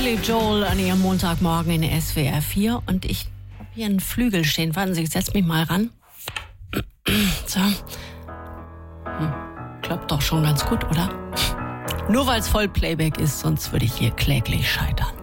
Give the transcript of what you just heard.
Billy Joel an ihrem Montagmorgen in der SWR 4 und ich habe hier einen Flügel stehen. Warten Sie, ich setze mich mal ran. So. Klappt doch schon ganz gut, oder? Nur weil es Vollplayback ist, sonst würde ich hier kläglich scheitern.